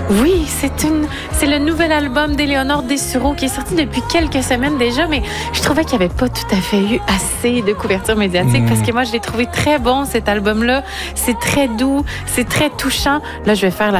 Oui, c'est le nouvel album d'Éléonore Dessureau qui est sorti depuis quelques semaines déjà, mais je trouvais qu'il n'y avait pas tout à fait eu assez de couverture médiatique parce que moi, je l'ai trouvé très bon, cet album-là. C'est très doux, c'est très touchant. Là, je vais faire